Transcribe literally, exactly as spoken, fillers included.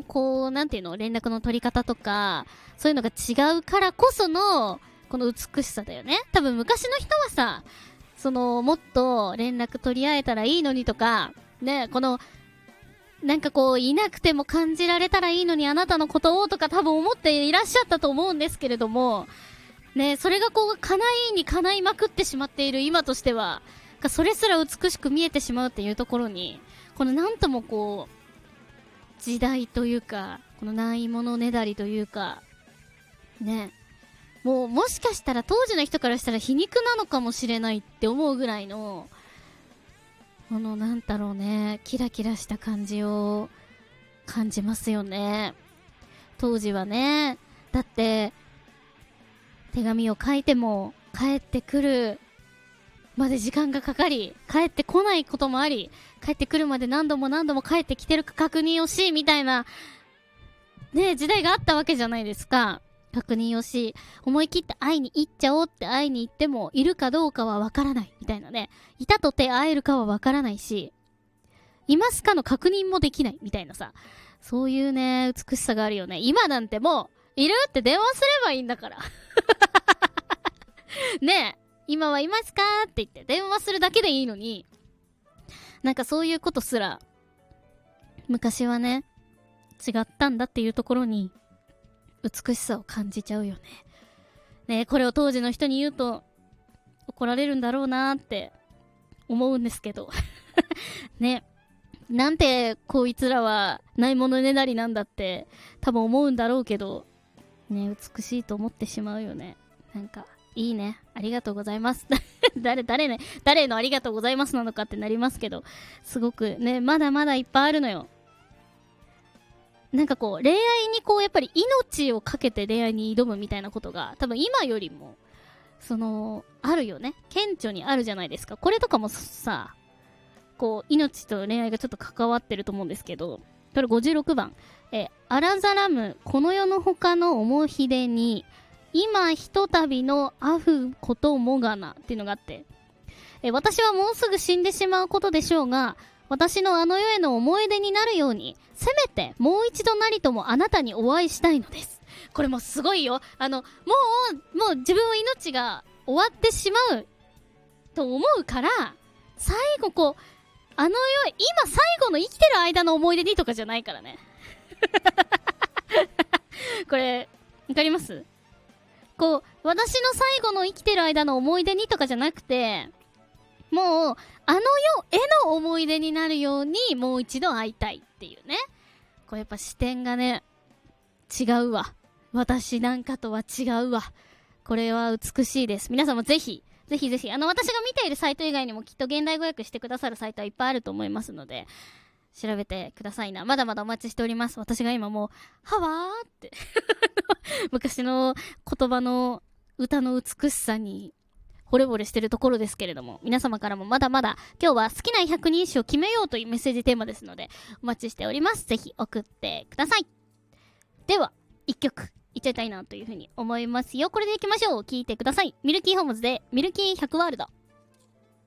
こう、なんていうの、連絡の取り方とか、そういうのが違うからこその、この美しさだよね。多分昔の人はさ、その、もっと連絡取り合えたらいいのにとか、ね、この、なんかこう、いなくても感じられたらいいのにあなたのことをとか多分思っていらっしゃったと思うんですけれども、ね、それがこう、叶いに叶いまくってしまっている今としては、それすら美しく見えてしまうっていうところに、このなんともこう、時代というか、このないものねだりというか、ね、もうもしかしたら当時の人からしたら皮肉なのかもしれないって思うぐらいの、このなんだろうね、キラキラした感じを感じますよね。当時はね、だって手紙を書いても帰ってくるまで時間がかかり、帰ってこないこともあり、帰ってくるまで何度も何度も帰ってきてるか確認をしみたいなね、時代があったわけじゃないですか。確認をし、思い切って会いに行っちゃおうって会いに行ってもいるかどうかはわからないみたいなね。いたとて会えるかはわからないし、いますかの確認もできないみたいなさ、そういうね、美しさがあるよね。今なんてもう、いるって電話すればいいんだから。ねえ、今はいますかって言って電話するだけでいいのに、なんかそういうことすら、昔はね、違ったんだっていうところに、美しさを感じちゃうよね。ねえ、これを当時の人に言うと怒られるんだろうなーって思うんですけどね、なんてこいつらはないものねだりなんだって多分思うんだろうけどね、美しいと思ってしまうよね。なんかいいね、ありがとうございます誰誰ね誰のありがとうございますなのかってなりますけど、すごくね、まだまだいっぱいあるのよ。なんかこう恋愛にこうやっぱり命をかけて恋愛に挑むみたいなことが多分今よりもそのあるよね、顕著にあるじゃないですか。これとかもさ、こう命と恋愛がちょっと関わってると思うんですけど、これごじゅうろくばん、えあらざらむこの世の他の思い出に今ひとたびのあふこともがなっていうのがあって、え私はもうすぐ死んでしまうことでしょうが、私のあの世への思い出になるように、せめてもう一度なりともあなたにお会いしたいのです。これもすごいよ。あの、もう、もう自分の命が終わってしまうと思うから、最後こう、あの世、今最後の生きてる間の思い出にとかじゃないからね。これ、わかります？こう、私の最後の生きてる間の思い出にとかじゃなくて、もう、あの世への思い出になるように、もう一度会いたいっていうね。これやっぱ視点がね、違うわ。私なんかとは違うわ。これは美しいです。皆さんもぜひ、ぜひぜひ、あの、私が見ているサイト以外にもきっと現代語訳してくださるサイトはいっぱいあると思いますので、調べてくださいな。まだまだお待ちしております。私が今もう、はわーって昔の言葉の歌の美しさに、惚れ惚れしてるところですけれども、皆様からもまだまだ今日は好きなひゃくにん詞を決めようというメッセージテーマですのでお待ちしております。ぜひ送ってください。ではいっきょくいっちゃいたいなというふうに思いますよ。これでいきましょう。聞いてください。ミルキーホームズでミルキーひゃくワールド。